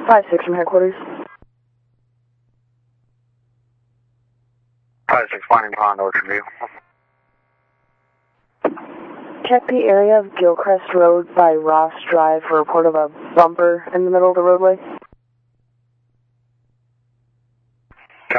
5-6 from headquarters. 5-6 finding Pond, Ocean View. Check the area of Gilcrest Road by Ross Drive for a report of a bumper in the middle of the roadway.